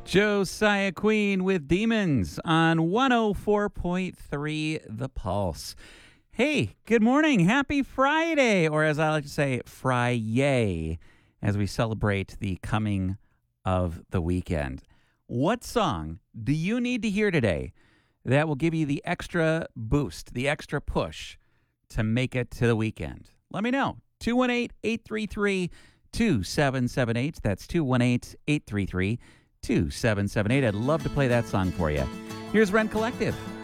Josiah Queen with Demons on 104.3 The Pulse. Hey, good morning. Happy Friday, or as I like to say, Fry-yay, as we celebrate the coming of the weekend. What song do you need to hear today that will give you the extra boost, the extra push to make it to the weekend? Let me know. 218-833-2778. That's 218-833-2778. I'd love to play that song for you. Here's Rent Collective.